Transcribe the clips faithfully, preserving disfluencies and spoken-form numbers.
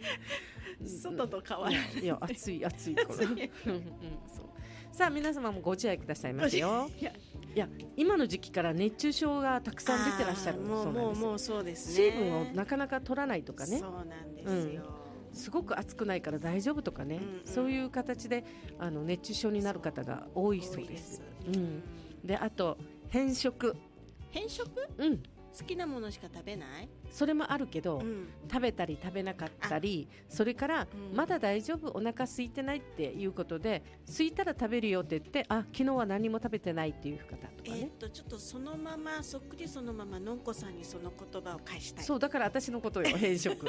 外と変わらない。 いや暑い暑い頃うん、うん、そうさあ皆様もご自愛くださいますよ。いやいや今の時期から熱中症がたくさん出てらっしゃる。 もうもうもうそうですね。 水分をなかなか取らないとかね。 そうなんですよ、 うん、すごく暑くないから大丈夫とかね、うんうん、そういう形であの熱中症になる方が多いそうです。うん、であと偏食。 偏食？ うん、 好きなものしか食べない？ それもあるけど、うん、食べたり食べなかったり、それから、うん、まだ大丈夫、お腹空いてないっていうことで空いたら食べるよって言って、あ、昨日は何も食べてないっていう方とかね、 えー、っとちょっとそのままそっくりそのままのんこさんにその言葉を返したい。 そうだから私のことよ偏食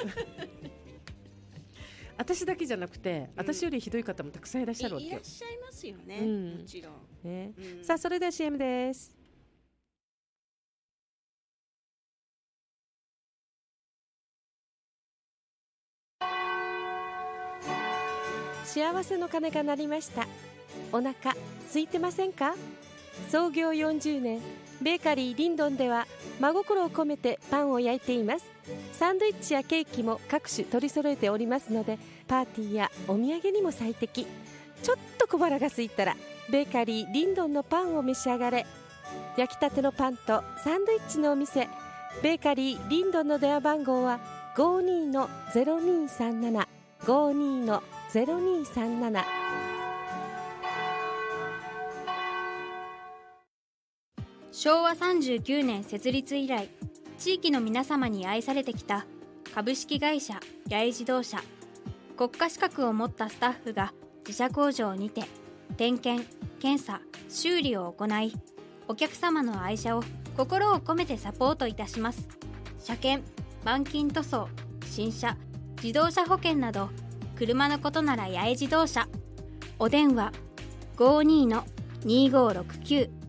私だけじゃなくて、うん、私よりひどい方もたくさんいらっしゃるわけよ。 いらっしゃいますよね、うん、もちろん、 ね、うん、さあそれでは シーエム です。幸せの鐘が鳴りました。お腹空いてませんか？創業よんじゅうねん、ベーカリーリンドンでは真心を込めてパンを焼いています。サンドイッチやケーキも各種取り揃えておりますので、パーティーやお土産にも最適。ちょっと小腹が空いたらベーカリーリンドンのパンを召し上がれ。焼きたてのパンとサンドイッチのお店、ベーカリーリンドンの電話番号は ごーにーのゼロにーさんなな ごーにーのゼロにーさんなな。 しょうわさんじゅうきゅうねん設立以来、地域の皆様に愛されてきた株式会社八重自動車。国家資格を持ったスタッフが自社工場にて点検、検査、修理を行い、お客様の愛車を心を込めてサポートいたします。車検、板金塗装、新車、自動車保険など、車のことなら八重自動車。お電話 ごーにーのにーごーろくきゅう